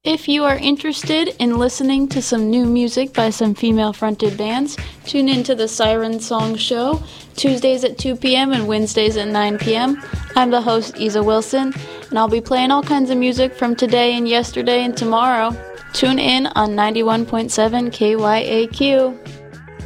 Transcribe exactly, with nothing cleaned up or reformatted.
If you are interested in listening to some new music by some female-fronted bands, tune into the Siren Song Show, Tuesdays at two p.m. and Wednesdays at nine p.m. I'm the host, Isa Wilson, and I'll be playing all kinds of music from today and yesterday and tomorrow. Tune in on ninety-one point seven K Y A Q.